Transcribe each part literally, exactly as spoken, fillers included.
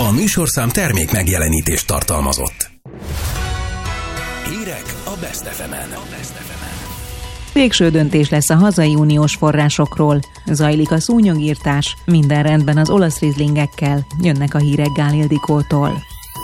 A műsorszám termék megjelenítést tartalmazott. Hírek a Best ef emen. Végső döntés lesz a hazai uniós forrásokról. Zajlik a szúnyogírtás, minden rendben az olasz rizlingekkel. Jönnek a hírek Gál Ildikótól.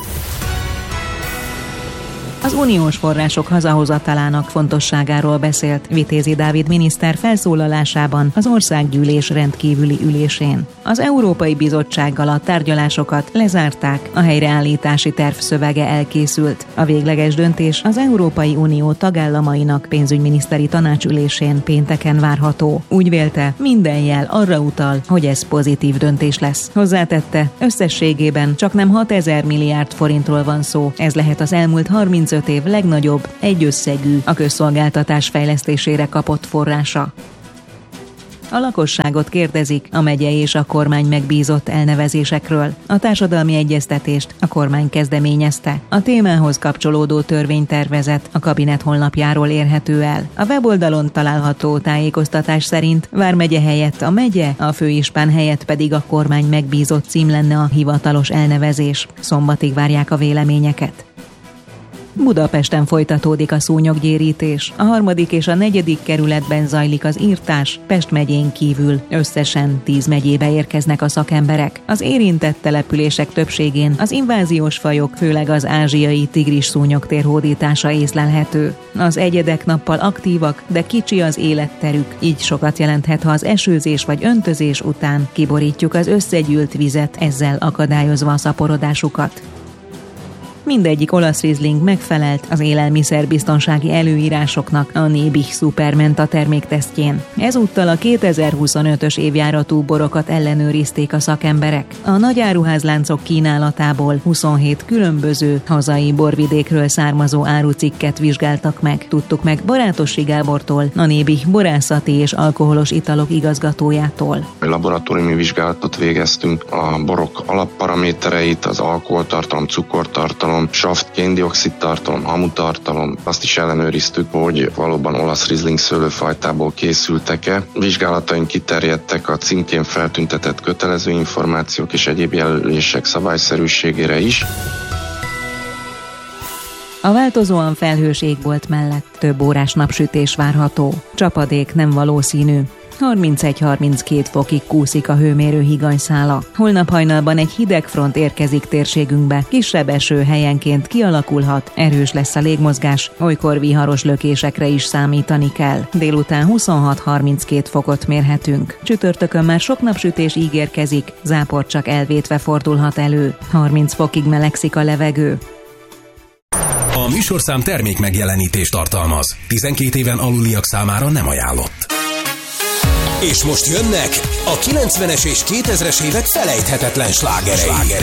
Az uniós források hazahozatalának fontosságáról beszélt Vitézi Dávid miniszter felszólalásában az országgyűlés rendkívüli ülésén. Az Európai Bizottsággal a tárgyalásokat lezárták, a helyreállítási terv szövege elkészült. A végleges döntés az Európai Unió tagállamainak pénzügyminiszteri tanácsülésén pénteken várható. Úgy vélte, minden jel arra utal, hogy ez pozitív döntés lesz. Hozzátette, összességében csaknem hatezer milliárd forintról van szó. Ez lehet az elmúlt harmincöt év legnagyobb, egyösszegű, a közszolgáltatás fejlesztésére kapott forrása. A lakosságot kérdezik a megye és a kormány megbízott elnevezésekről. A társadalmi egyeztetést a kormány kezdeményezte. A témához kapcsolódó törvénytervezet a kabinet honlapjáról érhető el. A weboldalon található tájékoztatás szerint vármegye helyett a megye, a főispán helyett pedig a kormány megbízott cím lenne a hivatalos elnevezés. Szombatig várják a véleményeket. Budapesten folytatódik a szúnyoggyérítés. A harmadik és a negyedik kerületben zajlik az írtás, Pest megyén kívül. Összesen tíz megyébe érkeznek a szakemberek. Az érintett települések többségén az inváziós fajok, főleg az ázsiai tigris szúnyogtér hódítása észlelhető. Az egyedek nappal aktívak, de kicsi az életterük, így sokat jelenthet, ha az esőzés vagy öntözés után kiborítjuk az összegyűlt vizet, ezzel akadályozva a szaporodásukat. Mindegyik olasz rizling megfelelt az élelmiszerbiztonsági előírásoknak a Nébih Supermenta terméktesztjén. Ezúttal a kétezer-huszonötös évjáratú borokat ellenőrizték a szakemberek. A nagyáruházláncok kínálatából huszonhét különböző hazai borvidékről származó árucikket vizsgáltak meg. Tudtuk meg Barátosi Gábortól, a Nébih borászati és alkoholos italok igazgatójától. Laboratóriumi vizsgálatot végeztünk, a borok alapparamétereit, az alkoholtartalom, cukortartalom, saft, kén-dioxid tartalom, hamutartalom. Azt is ellenőriztük, hogy valóban olasz rizling szőlőfajtából készültek-e. Vizsgálataink kiterjedtek a címkén feltüntetett kötelező információk és egyéb jelölések szabályszerűségére is. A változóan felhős égbolt mellett több órás napsütés várható. Csapadék nem valószínű. harmincegy-harminckét fokig kúszik a hőmérő higanyszála. Holnap hajnalban egy hideg front érkezik térségünkbe, kisebb eső helyenként kialakulhat, erős lesz a légmozgás, olykor viharos lökésekre is számítani kell. Délután huszonhat-harminckét fokot mérhetünk. Csütörtökön már sok napsütés ígérkezik, zápor csak elvétve fordulhat elő. harminc fokig melegszik a levegő. A műsorszám termék megjelenítést tartalmaz. tizenkét éven aluliak számára nem ajánlott. És most jönnek a kilencvenes és kétezres évek felejthetetlen slágerei.